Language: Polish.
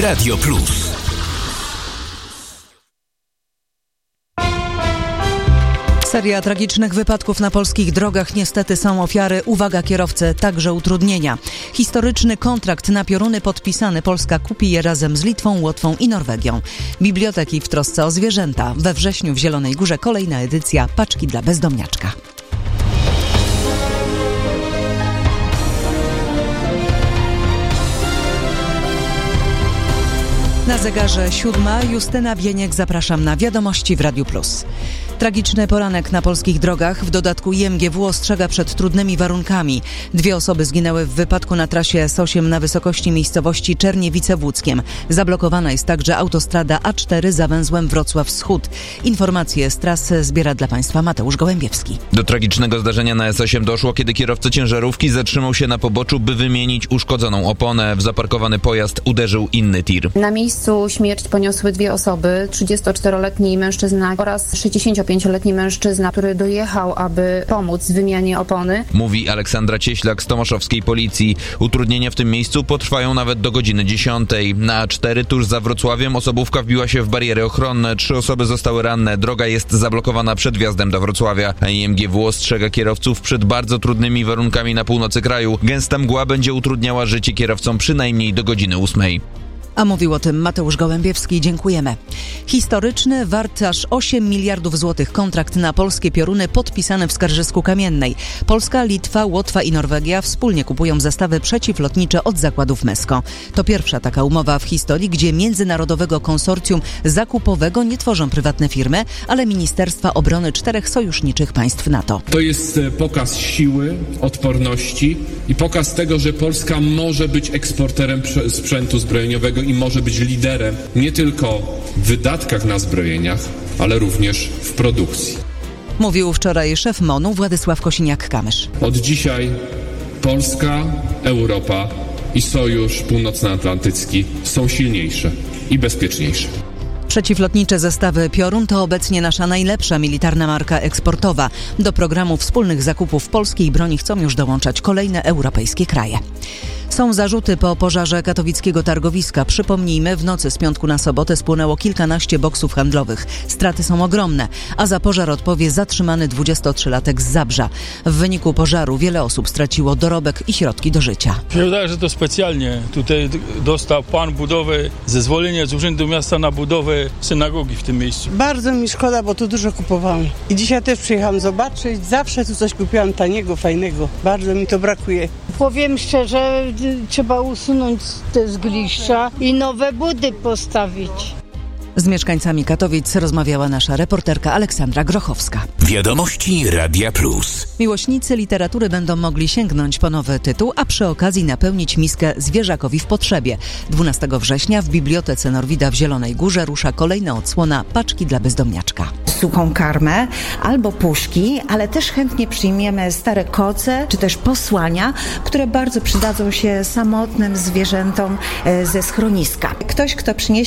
Radio Plus. Seria tragicznych wypadków na polskich drogach. Niestety są ofiary, uwaga kierowcy, także utrudnienia. Historyczny kontrakt na pioruny podpisany. Polska kupi je razem z Litwą, Łotwą i Norwegią. Biblioteki w trosce o zwierzęta. We wrześniu w Zielonej Górze kolejna edycja Paczki dla bezdomniaczka. Na zegarze 7:00. Justyna Wieniek, zapraszam na Wiadomości w Radiu Plus. Tragiczny poranek na polskich drogach. W dodatku IMGW ostrzega przed trudnymi warunkami. 2 osoby zginęły w wypadku na trasie S8 na wysokości miejscowości Czerniewice-Włódzkiem. Zablokowana jest także autostrada A4 za węzłem Wrocław Wschód. Informacje z trasy zbiera dla Państwa Mateusz Gołębiewski. Do tragicznego zdarzenia na S8 doszło, kiedy kierowca ciężarówki zatrzymał się na poboczu, by wymienić uszkodzoną oponę. W zaparkowany pojazd uderzył inny tir. Na miejscu śmierć poniosły 2 osoby, 34-letni mężczyzna oraz 65-letni mężczyzna, który dojechał, aby pomóc w wymianie opony. Mówi Aleksandra Cieślak z tomaszowskiej policji. Utrudnienia w tym miejscu potrwają nawet do godziny 10. Na A4 tuż za Wrocławiem osobówka wbiła się w bariery ochronne. 3 osoby zostały ranne. Droga jest zablokowana przed wjazdem do Wrocławia. A IMGW ostrzega kierowców przed bardzo trudnymi warunkami na północy kraju. Gęsta mgła będzie utrudniała życie kierowcom przynajmniej do godziny 8. A mówił o tym Mateusz Gołębiewski. Dziękujemy. Historyczny, wart aż 8 miliardów złotych kontrakt na polskie pioruny podpisany w Skarżysku-Kamiennej. Polska, Litwa, Łotwa i Norwegia wspólnie kupują zestawy przeciwlotnicze od zakładów Mesko. To pierwsza taka umowa w historii, gdzie międzynarodowego konsorcjum zakupowego nie tworzą prywatne firmy, ale Ministerstwa Obrony 4 sojuszniczych państw NATO. To jest pokaz siły, odporności i pokaz tego, że Polska może być eksporterem sprzętu zbrojeniowego i może być liderem nie tylko w wydatkach na zbrojeniach, ale również w produkcji. Mówił wczoraj szef MON-u Władysław Kosiniak-Kamysz. Od dzisiaj Polska, Europa i Sojusz Północnoatlantycki są silniejsze i bezpieczniejsze. Przeciwlotnicze zestawy Piorun to obecnie nasza najlepsza militarna marka eksportowa. Do programu wspólnych zakupów polskiej broni chcą już dołączać kolejne europejskie kraje. Są zarzuty po pożarze katowickiego targowiska. Przypomnijmy, w nocy z piątku na sobotę spłonęło kilkanaście boksów handlowych. Straty są ogromne, a za pożar odpowie zatrzymany 23-latek z Zabrza. W wyniku pożaru wiele osób straciło dorobek i środki do życia. Mi się wydaje, że to specjalnie. Tutaj dostał pan budowę, zezwolenie z Urzędu Miasta na budowę synagogi w tym miejscu. Bardzo mi szkoda, bo tu dużo kupowałam. I dzisiaj też przyjechałam zobaczyć. Zawsze tu coś kupiłam taniego, fajnego. Bardzo mi to brakuje. Powiem szczerze, trzeba usunąć te zgliszcza i nowe budy postawić. Z mieszkańcami Katowic rozmawiała nasza reporterka Aleksandra Grochowska. Wiadomości Radia Plus. Miłośnicy literatury będą mogli sięgnąć po nowy tytuł, a przy okazji napełnić miskę zwierzakowi w potrzebie. 12 września w Bibliotece Norwida w Zielonej Górze rusza kolejna odsłona Paczki dla bezdomniaczka. Suchą karmę albo puszki, ale też chętnie przyjmiemy stare koce czy też posłania, które bardzo przydadzą się samotnym zwierzętom ze schroniska. Ktoś, kto przyniesie